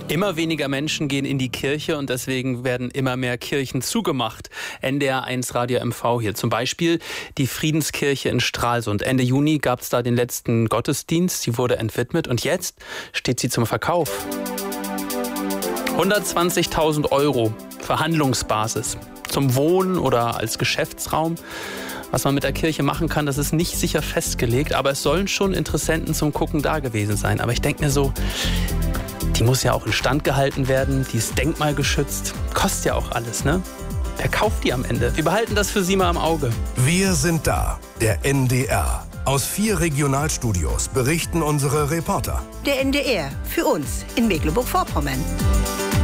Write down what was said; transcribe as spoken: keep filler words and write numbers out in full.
Immer weniger Menschen gehen in die Kirche und deswegen werden immer mehr Kirchen zugemacht. N D R eins Radio M V hier. Zum Beispiel die Friedenskirche in Stralsund. Ende Juni gab es da den letzten Gottesdienst. Sie wurde entwidmet und jetzt steht sie zum Verkauf. hundertzwanzigtausend Euro Verhandlungsbasis. Zum Wohnen oder als Geschäftsraum. Was man mit der Kirche machen kann, das ist nicht sicher festgelegt, aber es sollen schon Interessenten zum Gucken da gewesen sein. Aber ich denke mir so, die muss ja auch instand gehalten werden, die ist denkmalgeschützt, kostet ja auch alles, ne? Wer kauft die am Ende? Wir behalten das für Sie mal im Auge. Wir sind da, der N D R. Aus vier Regionalstudios berichten unsere Reporter. Der N D R, für uns in Mecklenburg-Vorpommern.